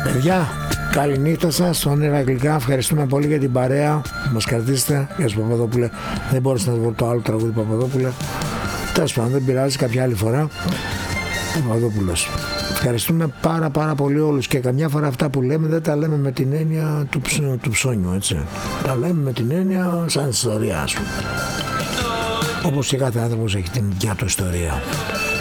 Παιδιά, καληνύχτα σας, όνειρα αγγλικά. Ευχαριστούμε πολύ για την παρέα που μας κρατήσετε. Γεια σου Παπαδόπουλε. Δεν μπορούσα να βρω το άλλο τραγούδι Παπαδόπουλε. Τέλος πάντων, δεν πειράζει, κάποια άλλη φορά. Παπαδόπουλος. Ευχαριστούμε πάρα πολύ όλους, και καμιά φορά αυτά που λέμε δεν τα λέμε με την έννοια του ψώνιου, έτσι. Τα λέμε με την έννοια σαν ιστορία, ας πούμε. Όπως και κάθε άνθρωπος έχει την δικιά του ιστορία.